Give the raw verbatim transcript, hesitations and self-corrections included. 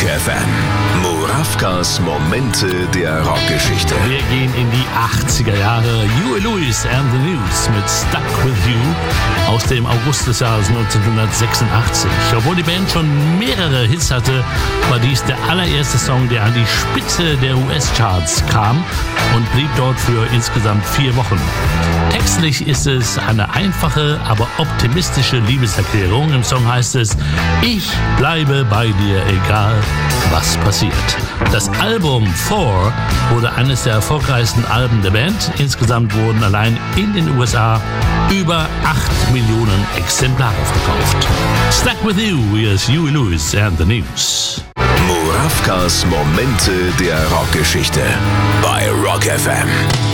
F M. Murawkas Momente der Rockgeschichte. Wir gehen in die achtziger Jahre. Huey Lewis and the News mit Stuck With You aus dem August des Jahres neunzehnhundertsechsundachtzig. Obwohl die Band schon mehrere Hits hatte, war dies der allererste Song, der an die Spitze der U S-Charts kam und blieb dort für insgesamt vier Wochen. Textlich ist es eine einfache, aber optimistische Liebeserklärung. Im Song heißt es: Ich bleibe bei dir, egal was passiert. Das Album Four wurde eines der erfolgreichsten Alben der Band. Insgesamt wurden allein in den U S A über acht Millionen Exemplare verkauft. Stuck With You, hier ist Huey Lewis and the News. Murawkas Momente der Rockgeschichte bei Rock F M.